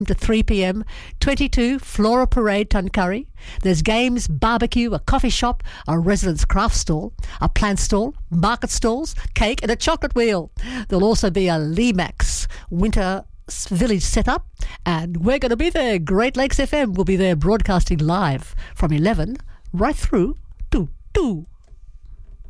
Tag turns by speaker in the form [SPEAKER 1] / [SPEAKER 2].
[SPEAKER 1] to 3 p.m, 22 Flora Parade, Tuncurry. There's games, barbecue, a coffee shop, a residence craft stall, a plant stall, market stalls, cake and a chocolate wheel. There'll also be a Lemax winter village set up, and we're going to be there. Great Lakes FM will be there broadcasting live from 11 right through to 2.